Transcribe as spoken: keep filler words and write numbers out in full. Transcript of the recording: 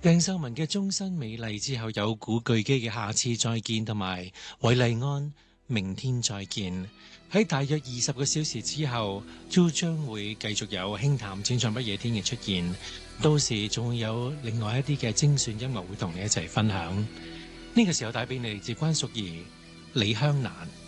鄭秀文嘅終身美麗之後，有古巨基嘅下次再見，同埋韋禮安明天再見。喺大約二十個小時之後，都將會繼續有輕談淺唱不夜天嘅出現。到時仲會有另外一啲嘅精選音樂會同你一齊分享。呢、這個時候帶俾你嚟自關淑怡、李香蘭。